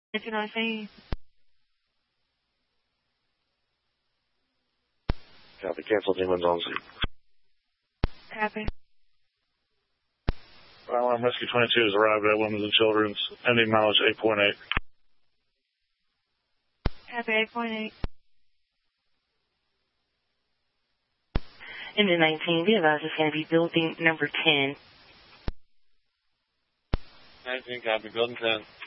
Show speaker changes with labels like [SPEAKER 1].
[SPEAKER 1] 1919.
[SPEAKER 2] Copy. Cancel. Demons on scene.
[SPEAKER 1] Copy.
[SPEAKER 2] Alarm Rescue 22 has arrived at Women's and Children's. Ending mileage 8.8.
[SPEAKER 1] Copy. 8.8.
[SPEAKER 3] Engine 19, be advised it's going to be building number 10.
[SPEAKER 2] 19, copy. Building 10.